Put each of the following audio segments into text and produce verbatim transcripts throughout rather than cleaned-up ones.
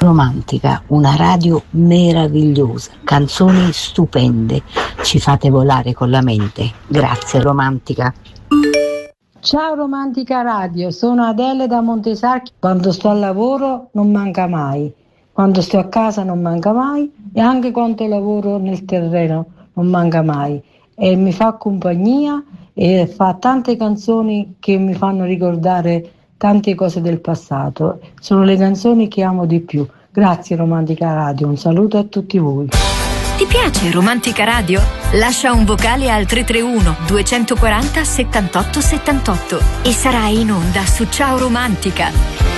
Romantica, una radio meravigliosa, canzoni stupende, ci fate volare con la mente. Grazie Romantica. Ciao Romantica Radio, sono Adele da Montesarchi. Quando sto al lavoro non manca mai, quando sto a casa non manca mai e anche quando lavoro nel terreno non manca mai, e mi fa compagnia e fa tante canzoni che mi fanno ricordare tante cose del passato. Sono le canzoni che amo di più. Grazie Romantica Radio, un saluto a tutti voi. Ti piace Romantica Radio? Lascia un vocale al tre tre uno due quattro zero settantotto settantotto e sarai in onda su Ciao Romantica.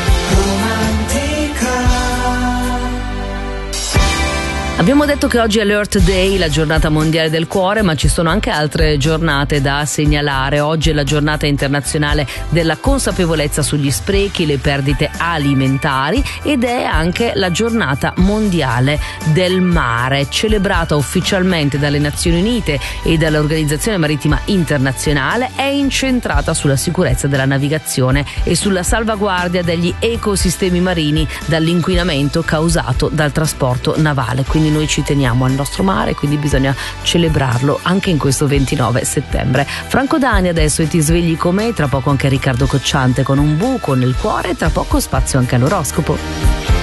Abbiamo detto che oggi è l'Earth Day, la giornata mondiale del cuore, ma ci sono anche altre giornate da segnalare. Oggi è la giornata internazionale della consapevolezza sugli sprechi, le perdite alimentari, ed è anche la giornata mondiale del mare, celebrata ufficialmente dalle Nazioni Unite e dall'Organizzazione Marittima Internazionale. È incentrata sulla sicurezza della navigazione e sulla salvaguardia degli ecosistemi marini dall'inquinamento causato dal trasporto navale. Quindi noi ci teniamo al nostro mare, quindi bisogna celebrarlo anche in questo ventinove settembre. Franco Dani adesso e Ti svegli con me, tra poco anche Riccardo Cocciante con Un buco nel cuore, tra poco spazio anche all'oroscopo.